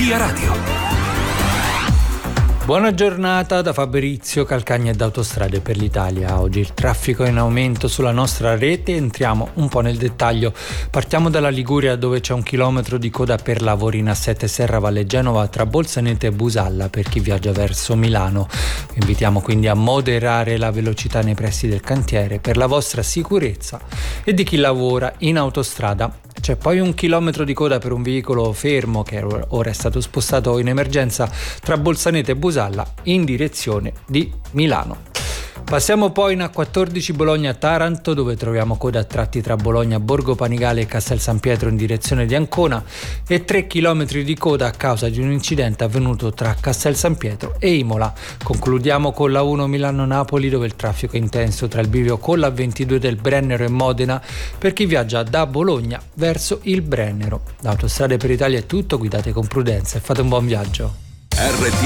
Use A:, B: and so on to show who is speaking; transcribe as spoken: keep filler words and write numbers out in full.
A: Via Radio.
B: Buona giornata da Fabrizio Calcagna e da Autostrade per l'Italia. Oggi il traffico è in aumento sulla nostra rete, entriamo un po' nel dettaglio. Partiamo dalla Liguria, dove c'è un chilometro di coda per lavori in A sette Serra Valle Genova tra Bolzaneto e Busalla per chi viaggia verso Milano. Vi invitiamo quindi a moderare la velocità nei pressi del cantiere per la vostra sicurezza e di chi lavora in autostrada. C'è poi un chilometro di coda per un veicolo fermo che ora è stato spostato in emergenza tra Bolzaneto e Busalla in direzione di Milano. Passiamo poi in A quattordici Bologna-Taranto, dove troviamo coda a tratti tra Bologna, Borgo Panigale e Castel San Pietro in direzione di Ancona e tre chilometri di coda a causa di un incidente avvenuto tra Castel San Pietro e Imola. Concludiamo con la uno Milano-Napoli, dove il traffico è intenso tra il bivio con la ventidue del Brennero e Modena per chi viaggia da Bologna verso il Brennero. Da Autostrade per l'Italia è tutto, guidate con prudenza e fate un buon viaggio.
A: R T